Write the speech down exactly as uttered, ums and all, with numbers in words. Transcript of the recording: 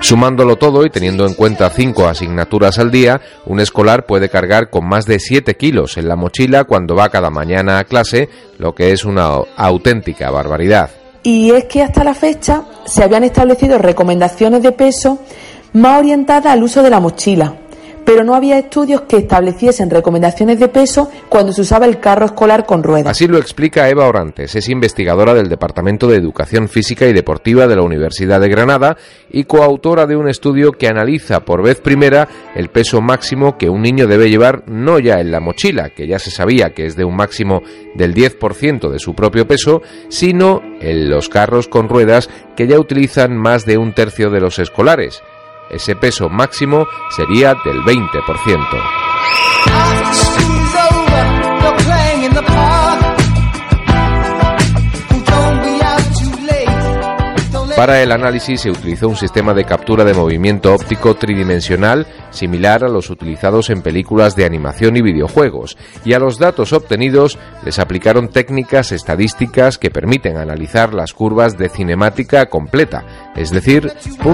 Sumándolo todo y teniendo en cuenta cinco asignaturas al día, un escolar puede cargar con más de siete kilos en la mochila cuando va cada mañana a clase, lo que es una auténtica barbaridad. Y es que hasta la fecha se habían establecido recomendaciones de peso más orientadas al uso de la mochila, pero no había estudios que estableciesen recomendaciones de peso cuando se usaba el carro escolar con ruedas. Así lo explica Eva Orantes, es investigadora del Departamento de Educación Física y Deportiva de la Universidad de Granada y coautora de un estudio que analiza por vez primera el peso máximo que un niño debe llevar, no ya en la mochila, que ya se sabía que es de un máximo del diez por ciento de su propio peso, sino en los carros con ruedas, que ya utilizan más de un tercio de los escolares. Ese peso máximo sería del veinte por ciento. Para el análisis se utilizó un sistema de captura de movimiento óptico tridimensional similar a los utilizados en películas de animación y videojuegos, y a los datos obtenidos les aplicaron técnicas estadísticas que permiten analizar las curvas de cinemática completa, es decir,